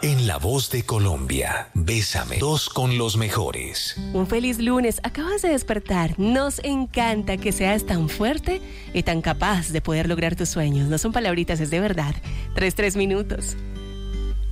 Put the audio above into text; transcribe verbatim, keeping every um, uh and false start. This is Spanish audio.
En La Voz de Colombia, Bésame, dos con los mejores. Un feliz lunes, acabas de despertar. Nos encanta que seas tan fuerte y tan capaz de poder lograr tus sueños. No son palabritas, es de verdad. Tres, tres minutos.